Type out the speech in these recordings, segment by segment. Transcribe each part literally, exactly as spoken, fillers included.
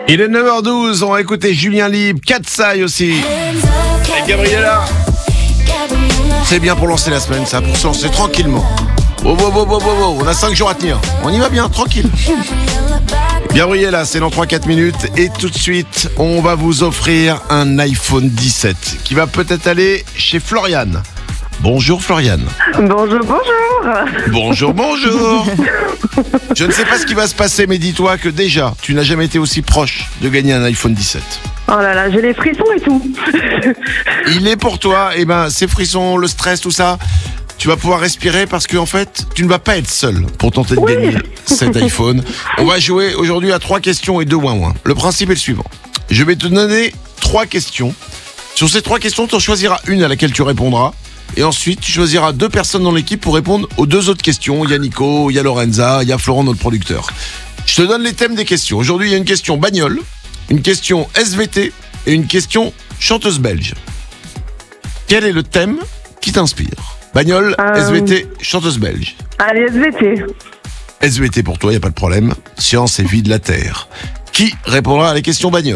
Il est neuf heures douze, on va écouter Julien Libre, Katsai aussi. Et Gabriella. C'est bien pour lancer la semaine, ça, pour se lancer tranquillement. Oh, oh, oh, oh, oh, oh. On a cinq jours à tenir. On y va bien, tranquille. Gabriella, c'est dans trois à quatre minutes. Et tout de suite, on va vous offrir un iPhone dix-sept qui va peut-être aller chez Floriane. Bonjour Floriane. Bonjour, bonjour. Bonjour, bonjour. Je ne sais pas ce qui va se passer, mais dis-toi que déjà, tu n'as jamais été aussi proche de gagner un iPhone dix-sept. Oh là là, j'ai les frissons et tout. Il est pour toi, et eh ben ces frissons, le stress, tout ça, tu vas pouvoir respirer parce que en fait, tu ne vas pas être seul pour tenter de Oui. gagner cet iPhone. On va jouer aujourd'hui à trois questions et deux ouin-ouin. Le principe est le suivant. Je vais te donner trois questions. Sur ces trois questions, tu en choisiras une à laquelle tu répondras. Et ensuite, tu choisiras deux personnes dans l'équipe pour répondre aux deux autres questions. Il y a Nico, il y a Lorenza, il y a Florent, notre producteur. Je te donne les thèmes des questions. Aujourd'hui, il y a une question bagnole, une question S V T et une question chanteuse belge. Quel est le thème qui t'inspire ? Bagnole, Euh... S V T, chanteuse belge. Allez, S V T. S V T pour toi, il n'y a pas de problème. Science et vie de la Terre. Qui répondra à la question bagnole ?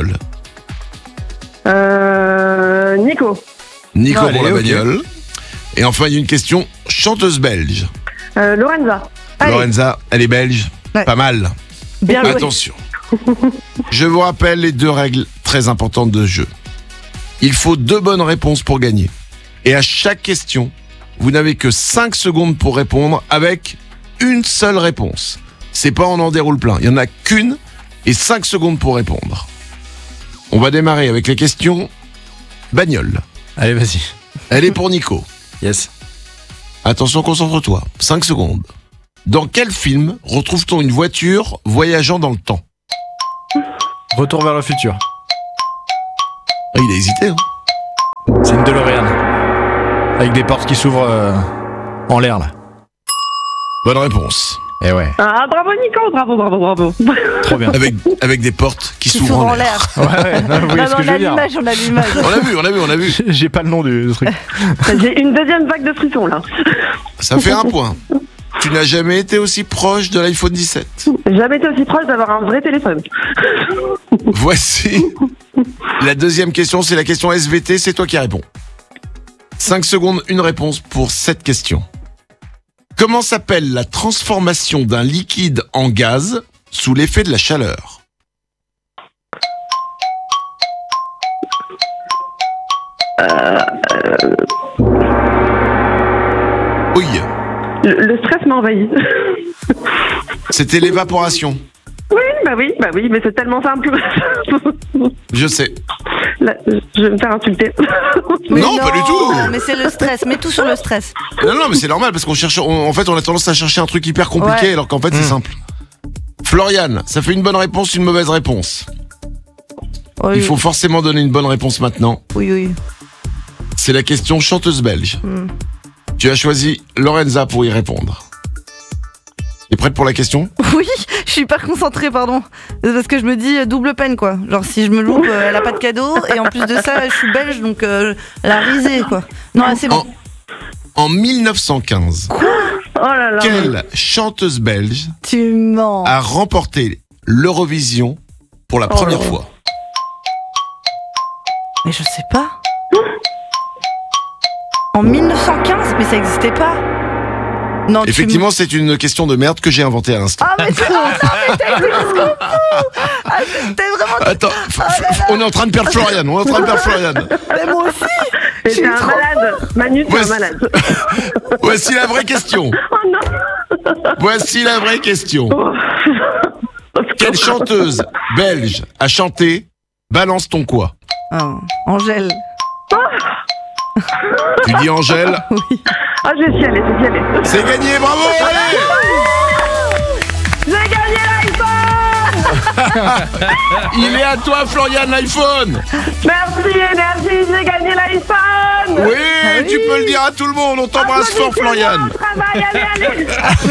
Euh... Nico. Nico Ah, pour allez, la ok. bagnole. Et enfin, il y a une question chanteuse belge. Euh, Lorenza. Allez, Lorenza, elle est belge. Ouais. Pas mal. bien joué. Attention. Je vous rappelle les deux règles très importantes de ce jeu. Il faut deux bonnes réponses pour gagner. Et à chaque question, vous n'avez que cinq secondes pour répondre avec une seule réponse. C'est pas on en déroule plein. Il n'y en a qu'une et cinq secondes pour répondre. On va démarrer avec les questions bagnole. Allez, vas-y. Elle est pour Nico. Yes. Attention, concentre-toi. cinq secondes. Dans quel film retrouve-t-on une voiture voyageant dans le temps ? Retour vers le futur. Ah, il a hésité, hein. C'est une DeLorean. Avec des portes qui s'ouvrent euh, en l'air, là. Bonne réponse. Eh ouais, Ah, bravo Nico, bravo, bravo, bravo. trop bien. Avec, avec des portes qui, Qui s'ouvrent s'ouvre en en l'air. l'air. Ouais, ouais, non, vous voyez Non, ce non, que on je a veux dire. l'image, on a l'image. On l'a vu, on l'a vu, on l'a vu. J'ai pas le nom du, du truc. J'ai une deuxième vague de frissons là. Ça fait un point. Tu n'as jamais été aussi proche de l'iPhone dix-sept. Jamais été aussi proche d'avoir un vrai téléphone. Voici la deuxième question, c'est la question S V T, c'est toi qui réponds. cinq secondes, une réponse pour cette question. Comment s'appelle la transformation d'un liquide en gaz sous l'effet de la chaleur ? Oui, Le, le stress m'a envahi. c'était l'évaporation. Oui, bah oui, bah oui, mais c'est tellement simple. Je sais. Là, je vais me faire insulter. Mais Non, pas du tout. Mais c'est le stress, mets tout sur le stress. Non, non, mais c'est normal parce qu'on cherche. on- en fait, on a tendance à chercher un truc hyper compliqué Ouais. alors qu'en fait, c'est simple. Floriane, ça fait une bonne réponse, une mauvaise réponse. Oui, Il faut forcément donner une bonne réponse maintenant. oui, oui. C'est la question chanteuse belge. Hmm. Tu as choisi Lorenza pour y répondre. T'es prête pour la question ? Oui, je suis hyper concentrée, pardon. Parce que je me dis euh, double peine, quoi. Genre, si je me loupe, euh, elle a pas de cadeau. Et en plus de ça, je suis belge, donc euh, elle a risé, quoi. Non, c'est bon. En mille neuf cent quinze, Oh là là. quelle chanteuse belge Tu mens. a remporté l'Eurovision pour la Oh première là là. fois ? Mais je sais pas. En mille neuf cent quinze, mais ça existait pas. Non, tu Effectivement, c'est une question de merde que j'ai inventée à l'instant. Ah, mais c'est non, mais t'as été jusqu'au bout. Ah, t'es vraiment. Attends, f- f- on est en train de perdre Floriane, on est en train de perdre Floriane. Mais moi aussi. Mais Je suis t'es un trop- malade. Manu, t'es Ouais, un c'est- malade. Voici la vraie question. Oh non. Voici la vraie question. Quelle chanteuse belge a chanté Balance ton quoi ? Ah, Angèle. Tu dis Angèle ? Oui. Ah, je vais y aller, je vais y aller. C'est gagné, bravo, allez ! J'ai gagné l'iPhone. Il est à toi, Floriane, l'iPhone. Merci, énergie, j'ai gagné l'iPhone. Oui, tu peux le dire à tout le monde. On t'embrasse fort, Floriane. Travail, allez, allez.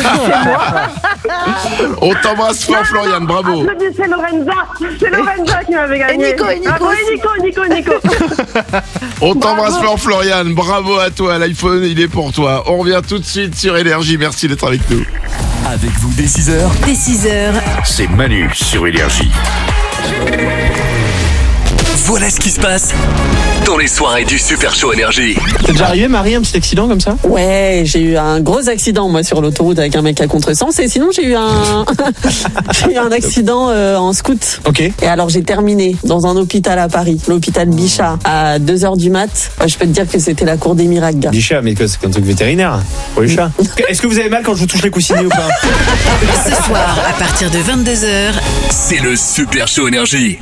On t'embrasse fort, Floriane, bravo. Applaudissez Lorenza. C'est Lorenza qui m'avait gagné. Et Nico, et Nico Bravo, aussi. et Nico, Nico, Nico. On t'embrasse fort, Floriane. Bravo à toi, l'iPhone, il est pour toi. On revient tout de suite sur Énergie. Merci d'être avec nous. Avec vous dès six heures, Dès six heures, c'est Manu sur Énergie. Voilà ce qui se passe dans les soirées du Super Show Énergie. T'es déjà arrivé, Marie, un petit accident comme ça? Ouais, j'ai eu un gros accident moi sur l'autoroute avec un mec à contresens et sinon j'ai eu un j'ai eu un accident euh, en scoot. Ok. Et alors j'ai terminé dans un hôpital à Paris, l'hôpital Bichat, à deux heures du mat. Ouais, je peux te dire que c'était la cour des miracles, gars. Des chats, mais quoi, c'est un truc vétérinaire pour les chats. Est-ce que vous avez mal quand je vous touche les coussinets ou pas? Ce soir, à partir de vingt-deux heures, c'est le Super Show Énergie.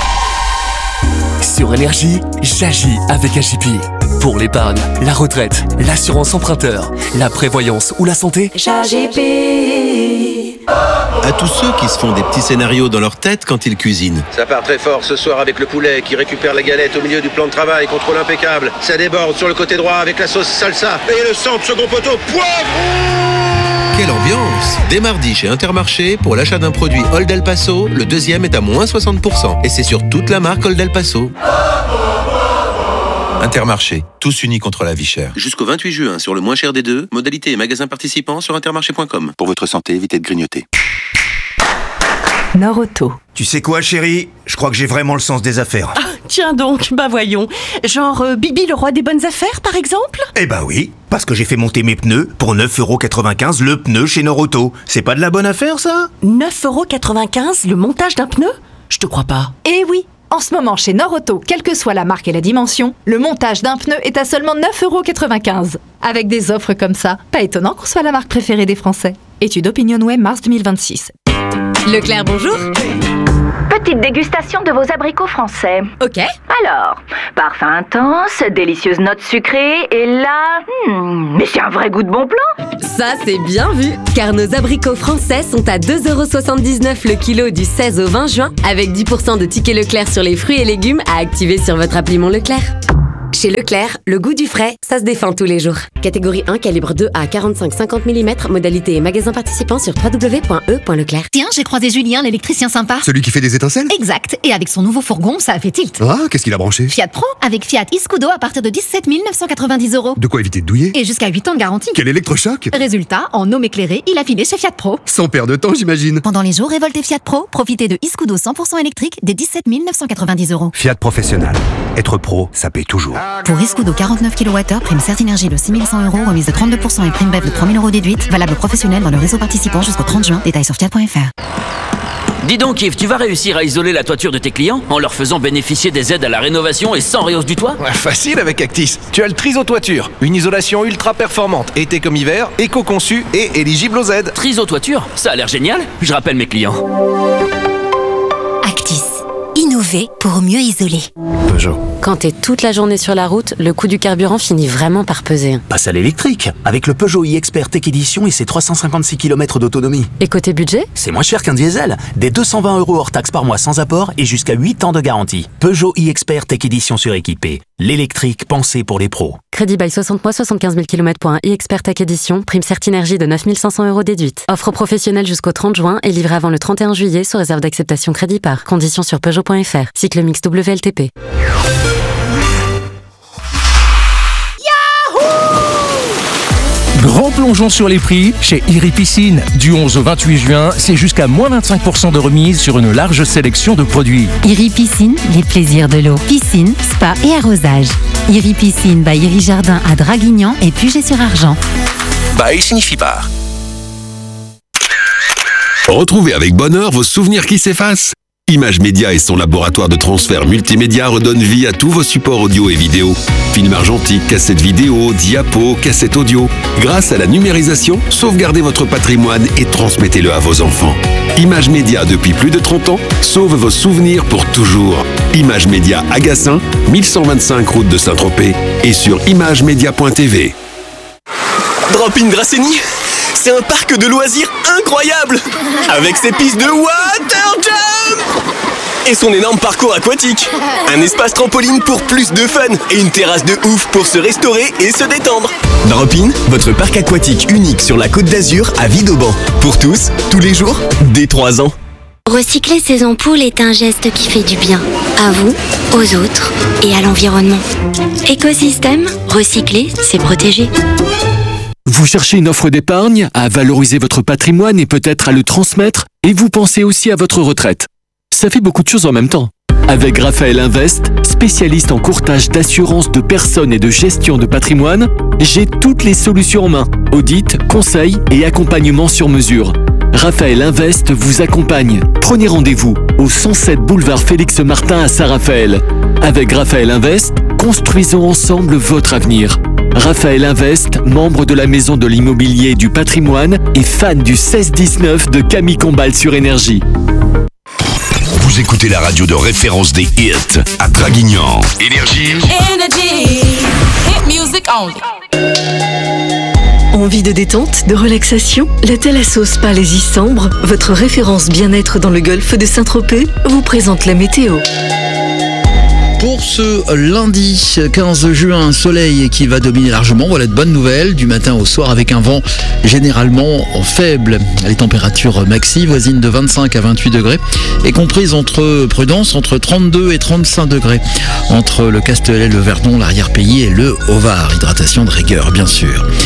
Sur Énergie, j'agis avec A J P. Pour l'épargne, la retraite, l'assurance emprunteur, la prévoyance ou la santé, J P. À tous ceux qui se font des petits scénarios dans leur tête quand ils cuisinent. Ça part très fort ce soir avec le poulet qui récupère la galette au milieu du plan de travail, contrôle impeccable. Ça déborde sur le côté droit avec la sauce salsa et le centre second poteau poivre. Quelle ambiance! Dès mardi chez Intermarché, pour l'achat d'un produit Old El Paso, le deuxième est à moins soixante pour cent. Et c'est sur toute la marque Old El Paso. Intermarché, tous unis contre la vie chère. Jusqu'au vingt-huit juin, sur le moins cher des deux, modalités et magasins participants sur intermarché point com. Pour votre santé, évitez de grignoter. Norauto. Tu sais quoi, chérie? Je crois que j'ai vraiment le sens des affaires. Ah, tiens donc, bah voyons. Genre euh, Bibi le roi des bonnes affaires, par exemple? Eh bah oui, parce que j'ai fait monter mes pneus pour neuf euros quatre-vingt-quinze le pneu chez Norauto. C'est pas de la bonne affaire, ça? neuf euros quatre-vingt-quinze le montage d'un pneu? Je te crois pas. Eh oui, en ce moment chez Norauto, quelle que soit la marque et la dimension, le montage d'un pneu est à seulement neuf euros quatre-vingt-quinze. Avec des offres comme ça, pas étonnant qu'on soit la marque préférée des Français. Étude OpinionWay mars deux mille vingt-six. Leclerc, bonjour. Petite dégustation de vos abricots français. Ok. Alors, parfum intense, délicieuse note sucrée, et là... Hmm, mais c'est un vrai goût de bon plan. Ça, c'est bien vu, car nos abricots français sont à deux euros soixante-dix-neuf le kilo du seize au vingt juin, avec dix pour cent de tickets Leclerc sur les fruits et légumes à activer sur votre appli Mon Leclerc. Chez Leclerc, le goût du frais, ça se défend tous les jours. Catégorie un, calibre deux à quarante-cinq à cinquante millimètres, modalité et magasin participant sur w w w point e point leclerc. Tiens, j'ai croisé Julien, l'électricien sympa. Celui qui fait des étincelles? Exact, et avec son nouveau fourgon, ça a fait tilt. Ah, qu'est-ce qu'il a branché? Fiat Pro, avec Fiat Iscudo à partir de dix-sept mille neuf cent quatre-vingt-dix euros. De quoi éviter de douiller? Et jusqu'à huit ans de garantie. Quel électrochoc! Résultat, en homme éclairé, il a filé chez Fiat Pro. Sans perdre de temps, j'imagine. Pendant les jours révoltés Fiat Pro, profitez de Iscudo cent pour cent électrique des dix-sept mille neuf cent quatre-vingt-dix euros. Fiat Professionnel. Être pro, ça paye toujours. Pour Iscudo quarante-neuf kilowattheures, prime Certinergie de six mille cent euros, remise de trente-deux pour cent et prime B E F de trois mille euros déduite, valable professionnel dans le réseau participant jusqu'au trente juin. Détails sur fiat point f r. Dis donc Yves, tu vas réussir à isoler la toiture de tes clients en leur faisant bénéficier des aides à la rénovation et sans réhausse du toit? Ouais, facile avec Actis. Tu as le Triso Toiture, une isolation ultra performante, été comme hiver, éco-conçue et éligible aux aides. Triso Toiture, ça a l'air génial. Je rappelle mes clients. Actis. Innover pour mieux isoler. Peugeot. Quand t'es toute la journée sur la route, le coût du carburant finit vraiment par peser. Passe à l'électrique, avec le Peugeot e-Expert Tech Edition et ses trois cent cinquante-six kilomètres d'autonomie. Et côté budget? C'est moins cher qu'un diesel. Des deux cent vingt euros hors taxe par mois sans apport et jusqu'à huit ans de garantie. Peugeot e-Expert Tech Edition suréquipé. L'électrique pensé pour les pros. Crédit bail soixante mois, soixante-quinze mille kilomètres pour un e-Expert Tech Edition. Prime Certinergie de neuf mille cinq cents euros déduite. Offre professionnelle jusqu'au trente juin et livré avant le trente et un juillet sous réserve d'acceptation crédit par. Conditions sur Peugeot point f r. Cycle mix W L T P. Grand plongeon sur les prix chez Iri Piscine. Du onze au vingt-huit juin, c'est jusqu'à moins vingt-cinq pour cent de remise sur une large sélection de produits. Iri Piscine, les plaisirs de l'eau. Piscine, spa et arrosage. Iri Piscine by Iri Jardin à Draguignan et Puget-sur-Argent. By signifie par. Retrouvez avec bonheur vos souvenirs qui s'effacent. Image Média et son laboratoire de transfert multimédia redonnent vie à tous vos supports audio et vidéo. Films argentiques, cassettes vidéo, diapos, cassettes audio. Grâce à la numérisation, sauvegardez votre patrimoine et transmettez-le à vos enfants. Image Média depuis plus de trente ans sauve vos souvenirs pour toujours. Image Média à Gassin, mille cent vingt-cinq route de Saint-Tropez et sur imagemedia point t v. Drop-in Grassény, c'est un parc de loisirs incroyable avec ses pistes de water jump et son énorme parcours aquatique. Un espace trampoline pour plus de fun et une terrasse de ouf pour se restaurer et se détendre. Drop-in, votre parc aquatique unique sur la Côte d'Azur à Vidauban. Pour tous, tous les jours, dès trois ans. Recycler ses ampoules est un geste qui fait du bien. À vous, aux autres et à l'environnement. Écosystème, recycler, c'est protéger. Vous cherchez une offre d'épargne, à valoriser votre patrimoine et peut-être à le transmettre, et vous pensez aussi à votre retraite. ça fait beaucoup de choses en même temps. Avec Raphaël Invest, spécialiste en courtage d'assurance de personnes et de gestion de patrimoine, j'ai toutes les solutions en main. Audit, conseil et accompagnement sur mesure. Raphaël Invest vous accompagne. Prenez rendez-vous au cent sept boulevard Félix Martin à Saint-Raphaël. Avec Raphaël Invest, construisons ensemble votre avenir. Raphaël Invest, membre de la Maison de l'Immobilier et du Patrimoine et fan du seize dix-neuf de Camille Combal sur Énergie. Vous écoutez la radio de référence des hits à Draguignan. Énergie. Energy. Hit music only. Envie de détente, de relaxation? La Thalasso Spa Les Isambres, votre référence bien-être dans le golfe de Saint-Tropez, vous présente la météo. Pour ce lundi quinze juin, soleil qui va dominer largement, voilà de bonnes nouvelles, du matin au soir avec un vent généralement faible. Les températures maxi voisines de vingt-cinq à vingt-huit degrés et comprises entre prudence entre trente-deux et trente-cinq degrés entre le Castellet, le Verdon, l'arrière-pays et le Haut-Var. Hydratation de rigueur bien sûr.